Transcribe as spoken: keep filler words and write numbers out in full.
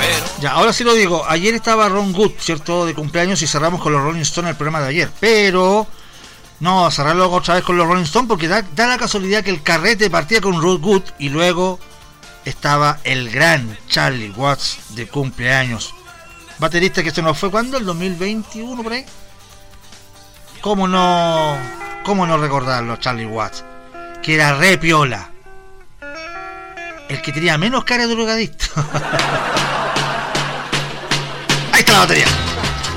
Pero... Ya, ahora sí lo digo. Ayer estaba Ron Wood, ¿cierto? De cumpleaños y cerramos con los Rolling Stones el programa de ayer. Pero no, cerrarlo otra vez con los Rolling Stones porque da, da la casualidad que el carrete partía con Ron Wood y luego estaba el gran Charlie Watts de cumpleaños. Baterista que se nos fue, ¿cuándo? ¿El dos mil veintiuno por ahí? ¿Cómo no, cómo no recordarlo, Charlie Watts? Que era re piola. El que tenía menos cara de drogadicto. Ahí está la batería.